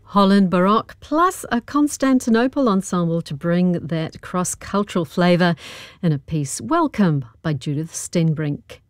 Holland Baroque plus a Constantinople ensemble to bring that cross-cultural flavour in a piece Welcome by Judith Stenbrink.